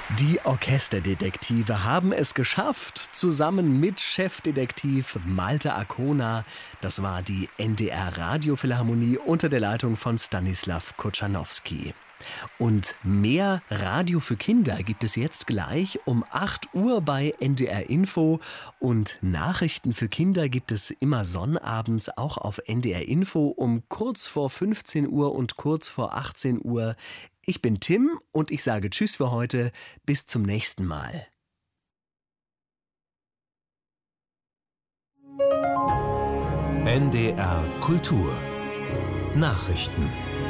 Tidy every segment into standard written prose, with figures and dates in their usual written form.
Die Orchesterdetektive haben es geschafft, zusammen mit Chefdetektiv Malte Arkona. Das war die NDR Radiophilharmonie unter der Leitung von Stanislav Kotschanowski. Und mehr Radio für Kinder gibt es jetzt gleich um 8 Uhr bei NDR Info. Und Nachrichten für Kinder gibt es immer sonnabends auch auf NDR Info um kurz vor 15 Uhr und kurz vor 18 Uhr. Ich bin Tim und ich sage Tschüss für heute. Bis zum nächsten Mal. NDR Kultur Nachrichten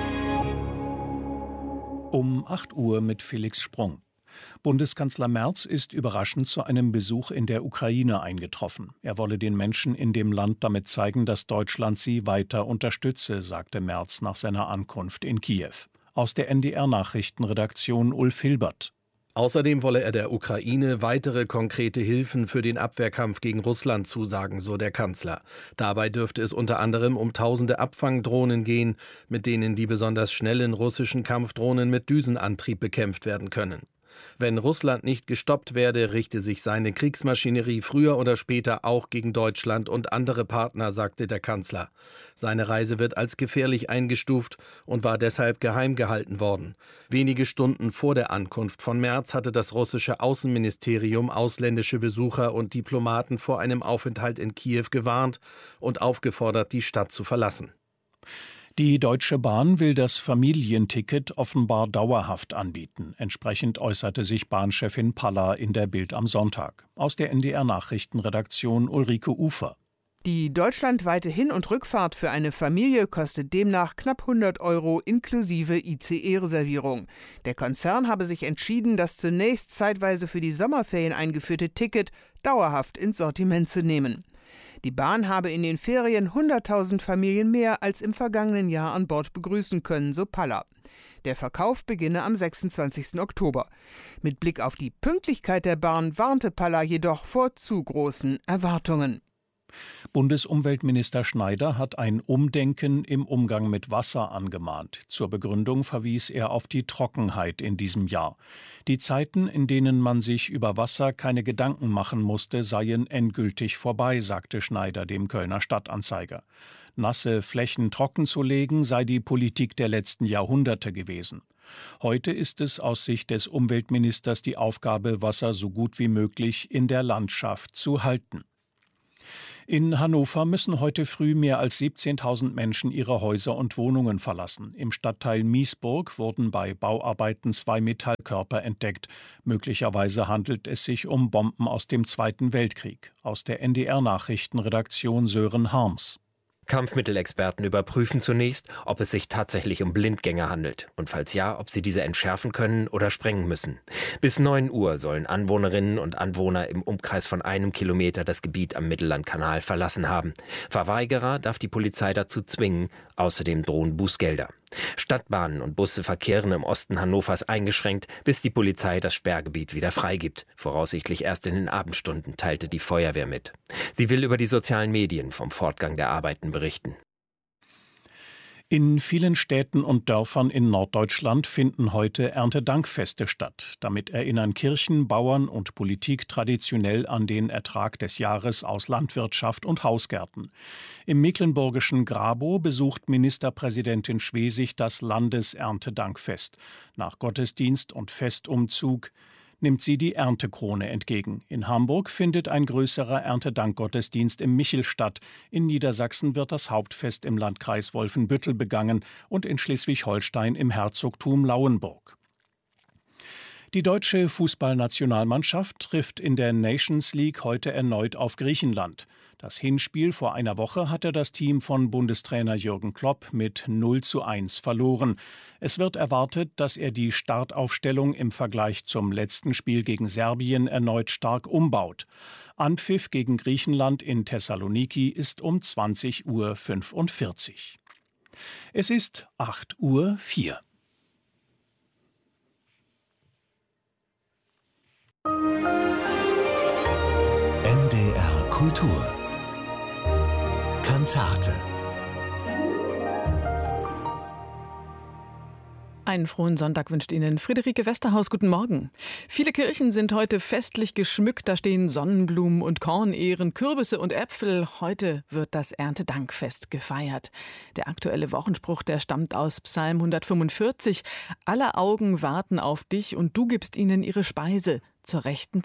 um 8 Uhr mit Felix Sprung. Bundeskanzler Merz ist überraschend zu einem Besuch in der Ukraine eingetroffen. Er wolle den Menschen in dem Land damit zeigen, dass Deutschland sie weiter unterstütze, sagte Merz nach seiner Ankunft in Kiew. Aus der NDR-Nachrichtenredaktion Ulf Hilbert. Außerdem wolle er der Ukraine weitere konkrete Hilfen für den Abwehrkampf gegen Russland zusagen, so der Kanzler. Dabei dürfte es unter anderem um tausende Abfangdrohnen gehen, mit denen die besonders schnellen russischen Kampfdrohnen mit Düsenantrieb bekämpft werden können. Wenn Russland nicht gestoppt werde, richte sich seine Kriegsmaschinerie früher oder später auch gegen Deutschland und andere Partner, sagte der Kanzler. Seine Reise wird als gefährlich eingestuft und war deshalb geheim gehalten worden. Wenige Stunden vor der Ankunft von Merz hatte das russische Außenministerium ausländische Besucher und Diplomaten vor einem Aufenthalt in Kiew gewarnt und aufgefordert, die Stadt zu verlassen. Die Deutsche Bahn will das Familienticket offenbar dauerhaft anbieten. Entsprechend äußerte sich Bahnchefin Paller in der Bild am Sonntag. Aus der NDR-Nachrichtenredaktion Ulrike Ufer. Die deutschlandweite Hin- und Rückfahrt für eine Familie kostet demnach knapp 100 € inklusive ICE-Reservierung. Der Konzern habe sich entschieden, das zunächst zeitweise für die Sommerferien eingeführte Ticket dauerhaft ins Sortiment zu nehmen. Die Bahn habe in den Ferien 100.000 Familien mehr als im vergangenen Jahr an Bord begrüßen können, so Paller. Der Verkauf beginne am 26. Oktober. Mit Blick auf die Pünktlichkeit der Bahn warnte Paller jedoch vor zu großen Erwartungen. Bundesumweltminister Schneider hat ein Umdenken im Umgang mit Wasser angemahnt. Zur Begründung verwies er auf die Trockenheit in diesem Jahr. Die Zeiten, in denen man sich über Wasser keine Gedanken machen musste, seien endgültig vorbei, sagte Schneider dem Kölner Stadtanzeiger. Nasse Flächen trockenzulegen sei die Politik der letzten Jahrhunderte gewesen. Heute ist es aus Sicht des Umweltministers die Aufgabe, Wasser so gut wie möglich in der Landschaft zu halten. In Hannover müssen heute früh mehr als 17.000 Menschen ihre Häuser und Wohnungen verlassen. Im Stadtteil Miesburg wurden bei Bauarbeiten 2 Metallkörper entdeckt. Möglicherweise handelt es sich um Bomben aus dem Zweiten Weltkrieg. Aus der NDR-Nachrichtenredaktion Sören Harms. Kampfmittelexperten überprüfen zunächst, ob es sich tatsächlich um Blindgänger handelt und falls ja, ob sie diese entschärfen können oder sprengen müssen. Bis 9 Uhr sollen Anwohnerinnen und Anwohner im Umkreis von 1 Kilometer das Gebiet am Mittellandkanal verlassen haben. Verweigerer darf die Polizei dazu zwingen, außerdem drohen Bußgelder. Stadtbahnen und Busse verkehren im Osten Hannovers eingeschränkt, bis die Polizei das Sperrgebiet wieder freigibt. Voraussichtlich erst in den Abendstunden, teilte die Feuerwehr mit. Sie will über die sozialen Medien vom Fortgang der Arbeiten berichten. In vielen Städten und Dörfern in Norddeutschland finden heute Erntedankfeste statt. Damit erinnern Kirchen, Bauern und Politik traditionell an den Ertrag des Jahres aus Landwirtschaft und Hausgärten. Im mecklenburgischen Grabow besucht Ministerpräsidentin Schwesig das Landeserntedankfest. Nach Gottesdienst und Festumzug nimmt sie die Erntekrone entgegen. In Hamburg findet ein größerer Erntedankgottesdienst im Michel statt. In Niedersachsen wird das Hauptfest im Landkreis Wolfenbüttel begangen und in Schleswig-Holstein im Herzogtum Lauenburg. Die deutsche Fußballnationalmannschaft trifft in der Nations League heute erneut auf Griechenland. Das Hinspiel vor einer Woche hatte das Team von Bundestrainer Jürgen Klopp mit 0:1 verloren. Es wird erwartet, dass er die Startaufstellung im Vergleich zum letzten Spiel gegen Serbien erneut stark umbaut. Anpfiff gegen Griechenland in Thessaloniki ist um 20:45 Uhr. Es ist 8:04 Uhr. NDR Kultur Kantate Einen frohen Sonntag wünscht Ihnen Friederike Westerhaus. Guten Morgen. Viele Kirchen sind heute festlich geschmückt. Da stehen Sonnenblumen und Kornähren, Kürbisse und Äpfel. Heute wird das Erntedankfest gefeiert. Der aktuelle Wochenspruch, der stammt aus Psalm 145. Aller Augen warten auf dich und du gibst ihnen ihre Speise zur rechten